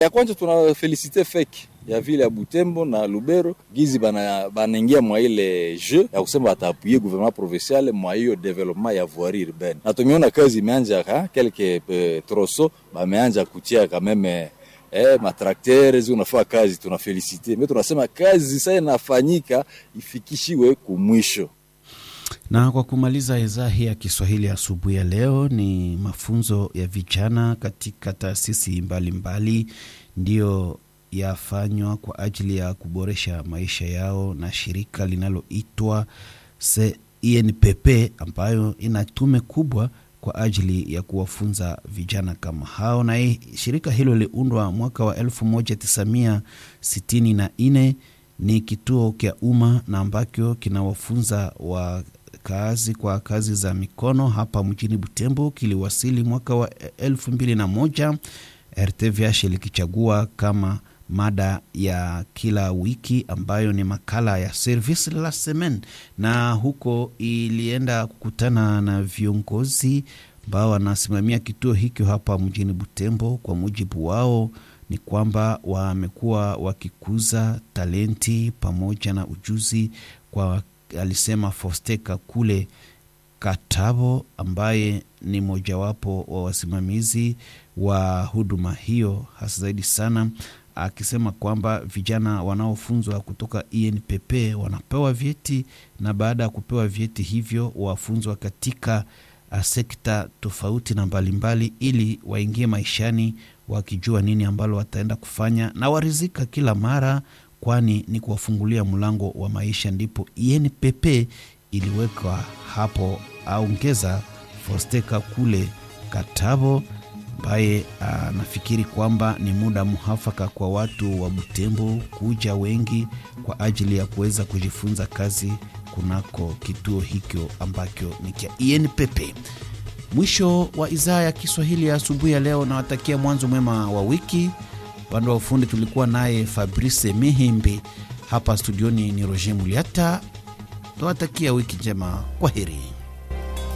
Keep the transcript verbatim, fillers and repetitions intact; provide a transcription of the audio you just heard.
Ya kwanza tuna felicite feki ya vile ya Butembo na Lubero gizi bana banaingia mwa ile jeu ya kusema batapuye gouvernement provincial mwa hiyo development ya voirie urbaine. Na tumeona kazi imeanza ha quelques eh, trosso bameanza kutia kameme eh matraktere zinafanya kazi, tuna felicite. Mimi tunasema kazi sasa inafanyika ifikishiwe kumwisho. Na kwa kumaliza idhaa hii ya Kiswahili asubuhi ya leo, ni mafunzo ya vijana katika taasisi mbalimbali ndio yafanywa kwa ajili ya kuboresha maisha yao na shirika linaloitwa C I N P P ambayo ina tume kubwa kwa ajili ya kuwafunza vijana kama hao. Na hii, shirika hilo liliundwa mwaka wa elfu moja tisa mia sitini na nne. Ni kituo kia umma na ambacho kinawafunza wa kazi kwa kazi za mikono hapa mjini Butembo. Kiliwasili mwaka wa elfu mbili na moja. R T V H likichagua kama mada ya kila wiki ambayo ni makala ya service la semaine, na huko ilienda kukutana na viongozi ambao wanasimamia kituo hiki hapa mjini Butembo. Kwa mujibu wao ni kwamba wamekuwa wakikuza talenti pamoja na ujuzi kwa, alisema Fosteka kule Katabo ambaye ni mojawapo wa wasimamizi wa huduma hiyo hasa zaidi sana, akisema kwamba vijana wanaofunzwa kutoka I N P P wanapewa vyeti, na baada ya kupewa vyeti hivyo wafunzwa katika uh, sekta tofauti na mbalimbali ili waingie maishani wakijua nini ambalo wataenda kufanya na warizika kila mara, kwani ni kuwafungulia mlango wa maisha. Ndipo I N P P iliwekwa hapo, aongeza Fosteka kule Katabo ambaye anafikiri kwamba ni muda muhafaka kwa watu wa Butembo kuja wengi kwa ajili ya kuweza kujifunza kazi kunako kituo hicho ambacho ni kia I N P P. Mwisho wa idhaa ya Kiswahili ya asubuhi ya leo, na watakia mwanzo mwema wa wiki. Pande wa ufundi tulikuwa naye Fabrice Mihimbi, hapa studioni ni Roger Muliata. Tuwatakia wiki njema, kwaheri.